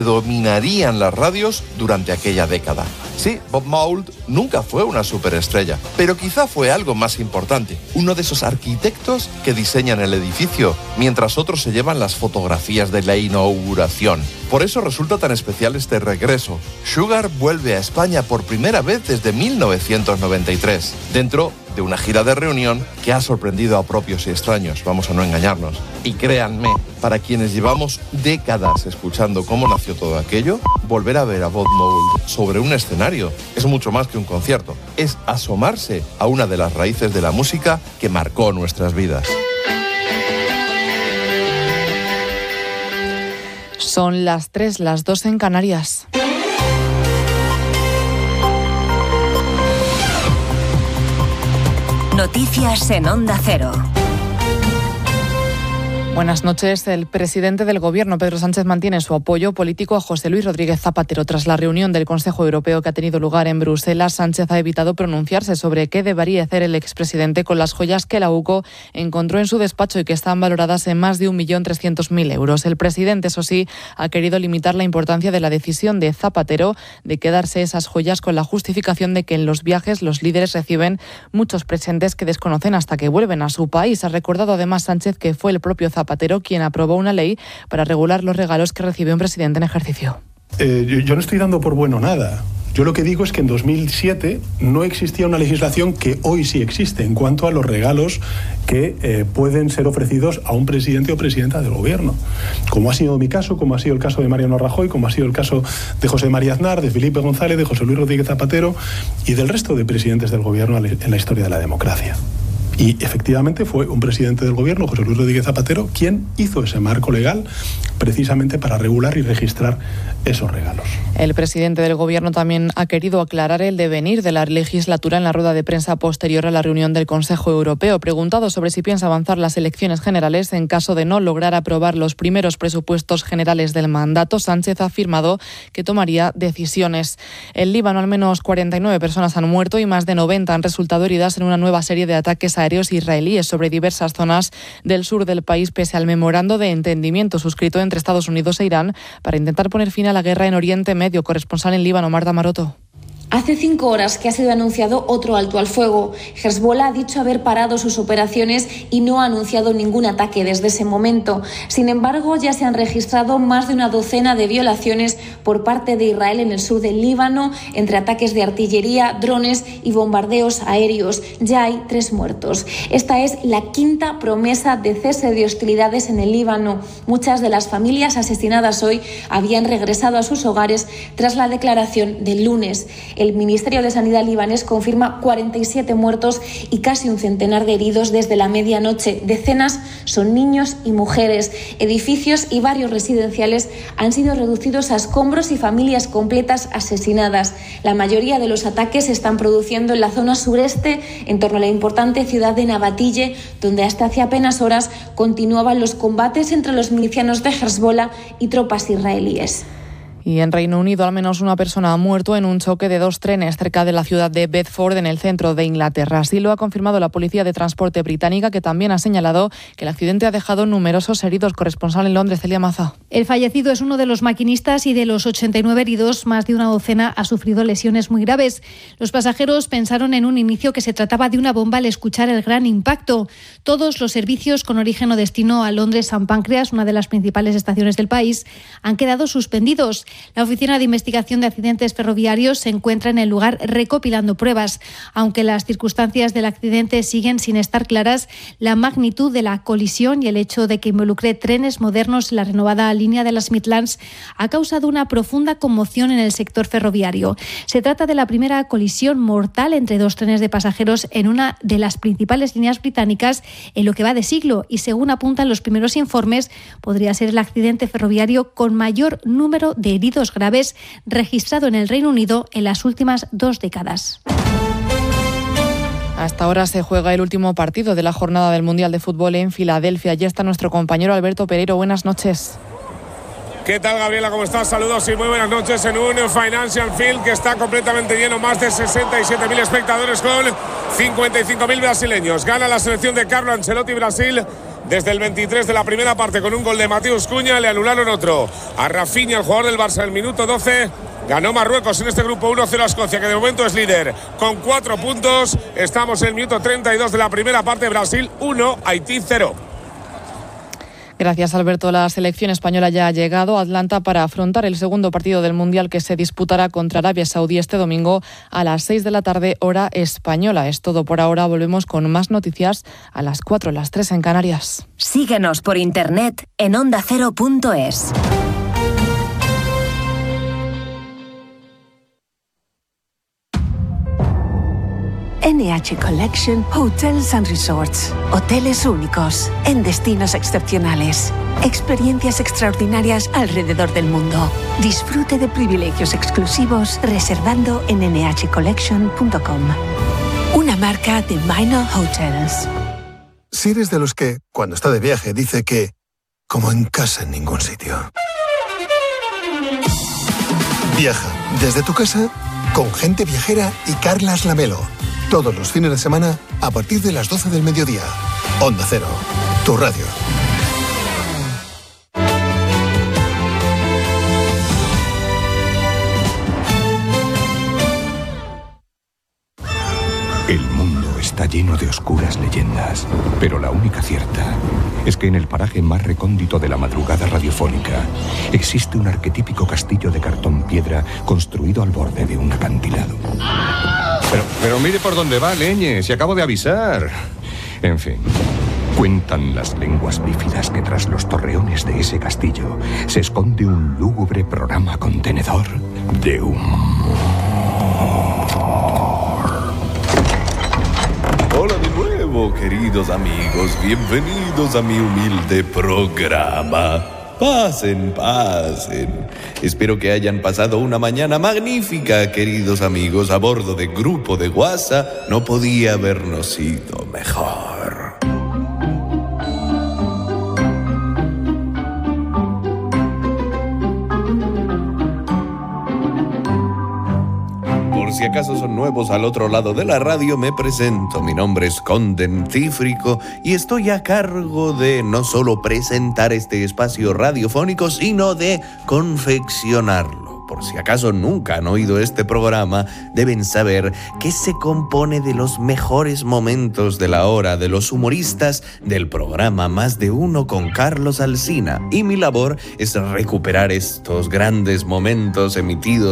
dominarían las radios durante aquella década. Sí, Bob Mould nunca fue una superestrella, pero quizá fue algo más importante, uno de esos arquitectos que diseñan el edificio, mientras otros se llevan las fotografías de la inauguración. Por eso resulta tan especial este regreso. Sugar vuelve a España por primera vez desde 1993, dentro de una gira de reunión que ha sorprendido a propios y extraños, vamos a no engañarnos. Y créanme, para quienes llevamos décadas escuchando cómo nació todo aquello, volver a ver a Bob Mould sobre un escenario es mucho más que un concierto, es asomarse a una de las raíces de la música que marcó nuestras vidas. Son las 3, las 2 en Canarias. Noticias en Onda Cero. Buenas noches. El presidente del Gobierno, Pedro Sánchez, mantiene su apoyo político a José Luis Rodríguez Zapatero. Tras la reunión del Consejo Europeo que ha tenido lugar en Bruselas, Sánchez ha evitado pronunciarse sobre qué debería hacer el expresidente con las joyas que la UCO encontró en su despacho y que están valoradas en más de 1.300.000 euros. El presidente, eso sí, ha querido limitar la importancia de la decisión de Zapatero de quedarse esas joyas con la justificación de que en los viajes los líderes reciben muchos presentes que desconocen hasta que vuelven a su país. Ha recordado además Sánchez que fue el propio Zapatero quien aprobó una ley para regular los regalos que recibe un presidente en ejercicio. Yo no estoy dando por bueno nada. Yo lo que digo es que en 2007 no existía una legislación que hoy sí existe en cuanto a los regalos que pueden ser ofrecidos a un presidente o presidenta del gobierno. Como ha sido mi caso, como ha sido el caso de Mariano Rajoy, como ha sido el caso de José María Aznar, de Felipe González, de José Luis Rodríguez Zapatero y del resto de presidentes del gobierno en la historia de la democracia. Y efectivamente fue un presidente del gobierno, José Luis Rodríguez Zapatero, quien hizo ese marco legal precisamente para regular y registrar esos regalos. El presidente del gobierno también ha querido aclarar el devenir de la legislatura en la rueda de prensa posterior a la reunión del Consejo Europeo. Preguntado sobre si piensa avanzar las elecciones generales en caso de no lograr aprobar los primeros presupuestos generales del mandato, Sánchez ha afirmado que tomaría decisiones. En Líbano, al menos 49 personas han muerto y más de 90 han resultado heridas en una nueva serie de ataques aéreos israelíes sobre diversas zonas del sur del país, pese al memorando de entendimiento suscrito entre Estados Unidos e Irán para intentar poner fin a la guerra en Oriente Medio. Corresponsal en Líbano, Marta Maroto. Hace 5 horas que ha sido anunciado otro alto al fuego. Hezbollah ha dicho haber parado sus operaciones y no ha anunciado ningún ataque desde ese momento. Sin embargo, ya se han registrado más de una docena de violaciones por parte de Israel en el sur del Líbano, entre ataques de artillería, drones y bombardeos aéreos. Ya hay 3 muertos. Esta es la 5ª promesa de cese de hostilidades en el Líbano. Muchas de las familias asesinadas hoy habían regresado a sus hogares tras la declaración del lunes. El Ministerio de Sanidad libanés confirma 47 muertos y casi un centenar de heridos desde la medianoche. Decenas son niños y mujeres. Edificios y barrios residenciales han sido reducidos a escombros y familias completas asesinadas. La mayoría de los ataques se están produciendo en la zona sureste, en torno a la importante ciudad de Nabatille, donde hasta hace apenas horas continuaban los combates entre los milicianos de Hezbollah y tropas israelíes. Y en Reino Unido, al menos una persona ha muerto en un choque de 2 trenes cerca de la ciudad de Bedford, en el centro de Inglaterra. Así lo ha confirmado la Policía de Transporte británica, que también ha señalado que el accidente ha dejado numerosos heridos. Corresponsal en Londres, Celia Maza. El fallecido es uno de los maquinistas y de los 89 heridos, más de una docena ha sufrido lesiones muy graves. Los pasajeros pensaron en un inicio que se trataba de una bomba al escuchar el gran impacto. Todos los servicios con origen o destino a Londres St. Pancras, una de las principales estaciones del país, han quedado suspendidos. La Oficina de Investigación de Accidentes Ferroviarios se encuentra en el lugar recopilando pruebas. Aunque las circunstancias del accidente siguen sin estar claras, la magnitud de la colisión y el hecho de que involucre trenes modernos en la renovada línea de las Midlands ha causado una profunda conmoción en el sector ferroviario. Se trata de la primera colisión mortal entre 2 trenes de pasajeros en una de las principales líneas británicas en lo que va de siglo y, según apuntan los primeros informes, podría ser el accidente ferroviario con mayor número de heridos graves registrado en el Reino Unido en las últimas 2 décadas. Hasta ahora se juega el último partido de la jornada del Mundial de Fútbol en Filadelfia. Allí está nuestro compañero Alberto Pereiro. Buenas noches. ¿Qué tal, Gabriela? ¿Cómo estás? Saludos y muy buenas noches en un Financial Field que está completamente lleno, más de 67.000 espectadores con 55.000 brasileños. Gana la selección de Carlo Ancelotti Brasil desde el 23 de la primera parte con un gol de Mateus Cunha. Le anularon otro a Rafinha, el jugador del Barça, el minuto 12. Ganó Marruecos en este grupo 1-0 a Escocia, que de momento es líder con 4 puntos. Estamos en el minuto 32 de la primera parte. Brasil 1, Haití 0. Gracias, Alberto. La selección española ya ha llegado a Atlanta para afrontar el segundo partido del Mundial, que se disputará contra Arabia Saudí este domingo a las 6 de la tarde, hora española. Es todo por ahora. Volvemos con más noticias a las 4, las 3 en Canarias. Síguenos por internet en ondacero.es. NH Collection Hotels and Resorts. Hoteles únicos, en destinos excepcionales. Experiencias extraordinarias alrededor del mundo. Disfrute de privilegios exclusivos reservando en nhcollection.com. Una marca de Minor Hotels. Si eres de los que, cuando está de viaje, dice que como en casa en ningún sitio. Viaja desde tu casa con Gente Viajera y Carlas Lamelo. Todos los fines de semana a partir de las 12 del mediodía. Onda Cero, tu radio. El mundo está lleno de oscuras leyendas, pero la única cierta es que en el paraje más recóndito de la madrugada radiofónica existe un arquetípico castillo de cartón piedra construido al borde de un acantilado. Pero mire por dónde va, Leñe, si acabo de avisar. En fin, cuentan las lenguas bífidas que tras los torreones de ese castillo se esconde un lúgubre programa contenedor de humor. Hola de nuevo, queridos amigos, bienvenidos a mi humilde programa. Pasen, pasen. Espero que hayan pasado una mañana magnífica, queridos amigos, a bordo de Grupo de WhatsApp. No podía habernos ido mejor. Por si acaso son nuevos al otro lado de la radio, me presento. Mi nombre es Conden Cífrico y estoy a cargo de no solo presentar este espacio radiofónico, sino de confeccionarlo. Por si acaso nunca han oído este programa, deben saber que se compone de los mejores momentos de la hora de los humoristas del programa Más de Uno con Carlos Alsina. Y mi labor es recuperar estos grandes momentos emitidos